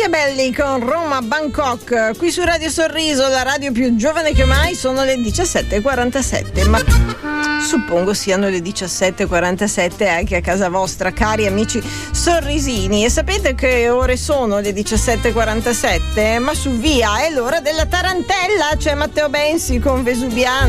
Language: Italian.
Machiavelli con Roma Bangkok, qui su Radio Sorriso, la radio più giovane che mai. Sono le 17:47, ma suppongo siano le 17:47 anche a casa vostra, cari amici sorrisini. E sapete che ore sono? Le 17:47? Ma su via, è l'ora della tarantella. C'è Matteo Bensi con Vesuviano.